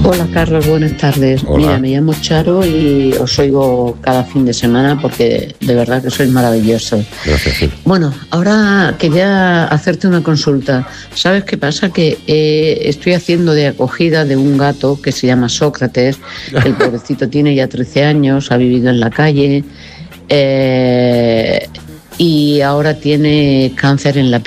Hola Carlos, buenas tardes. Hola. Mira, me llamo Charo y os oigo cada fin de semana porque de verdad que sois maravillosos. Gracias, sí. Bueno, ahora quería hacerte una consulta. ¿Sabes qué pasa? Que estoy haciendo de acogida de un gato que se llama Sócrates. El pobrecito tiene ya 13 años, ha vivido en la calle y ahora tiene cáncer en la